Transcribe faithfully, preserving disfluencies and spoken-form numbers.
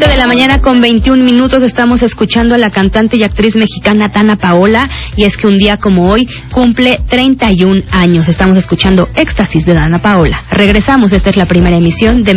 siete de la mañana con veintiún minutos estamos escuchando a la cantante y actriz mexicana Danna Paola, y es que un día como hoy cumple treinta y un años. Estamos escuchando Éxtasis de Danna Paola. Regresamos, esta es la primera emisión de